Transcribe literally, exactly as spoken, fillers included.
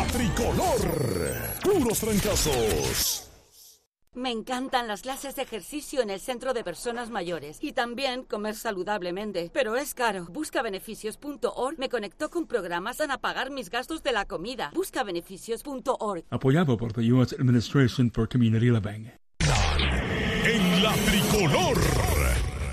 La Tricolor. Puros trancazos. Me encantan las clases de ejercicio en el Centro de Personas Mayores y también comer saludablemente, pero es caro. Buscabeneficios punto org me conectó con programas para pagar mis gastos de la comida. Buscabeneficios punto org. Apoyado por the U S Administration for Community Living. En La Tricolor.